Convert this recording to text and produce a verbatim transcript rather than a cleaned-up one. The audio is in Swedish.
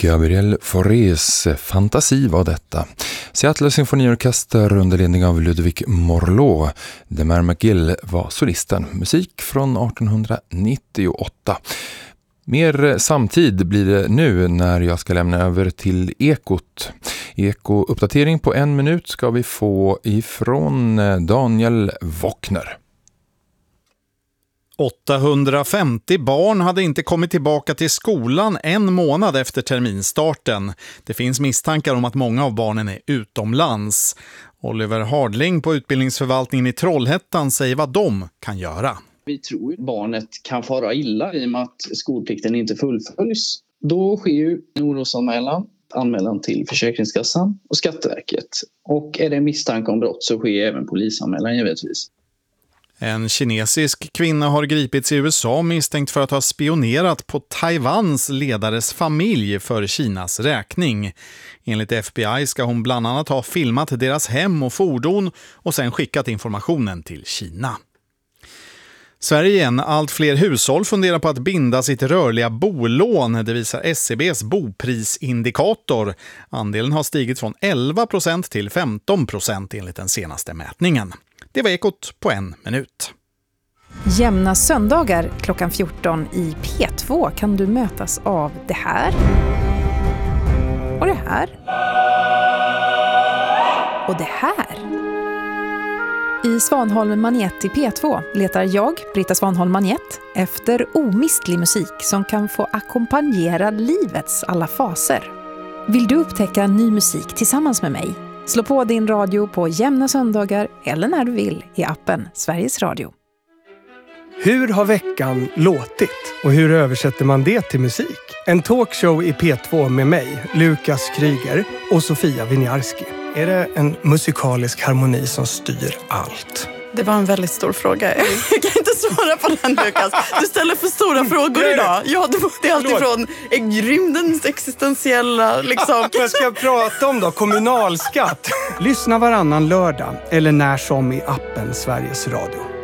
Gabriel Faurés fantasi var detta. Seattle symfoniorkester under ledning av Ludwig Morlot. Demer McGill var solisten. Musik från arton nittioåtta. Mer samtid blir det nu när jag ska lämna över till Ekot. Eko-uppdatering på en minut ska vi få ifrån Daniel Wockner. åttahundrafemtio barn hade inte kommit tillbaka till skolan en månad efter terminstarten. Det finns misstankar om att många av barnen är utomlands. Oliver Hardling på utbildningsförvaltningen i Trollhättan säger vad de kan göra. Vi tror att barnet kan fara illa i och med att skolplikten inte fullföljs. Då sker ju en orosanmälan, anmälan till Försäkringskassan och Skatteverket. Och är det en misstanke om brott så sker även polisanmälan givetvis. En kinesisk kvinna har gripits i U S A misstänkt för att ha spionerat på Taiwans ledares familj för Kinas räkning. Enligt F B I ska hon bland annat ha filmat deras hem och fordon och sen skickat informationen till Kina. Sverige igen. Allt fler hushåll funderar på att binda sitt rörliga bolån. Det visar S C B:s boprisindikator. Andelen har stigit från elva procent till femton procent enligt den senaste mätningen. Det var Ekot på en minut. Jämna söndagar klockan fjorton i P två kan du mötas av det här. Och det här. Och det här. I Svanholm Magnet i P två letar jag, Britta Svanholm Magnet, efter omistlig musik som kan få ackompanjera livets alla faser. Vill du upptäcka ny musik tillsammans med mig? Slå på din radio på jämna söndagar eller när du vill i appen Sveriges Radio. Hur har veckan låtit och hur översätter man det till musik? En talkshow i P två med mig, Lukas Kryger och Sofia Winiarski. Är det en musikalisk harmoni som styr allt? Det var en väldigt stor fråga. Jag kan inte svara på den, Lukas. Du ställer för stora frågor idag. Ja, det är alltid från rymdens existentiella liksom. Vad ska jag prata om då? Kommunalskatt. Lyssna varannan lördag eller när som i appen Sveriges Radio.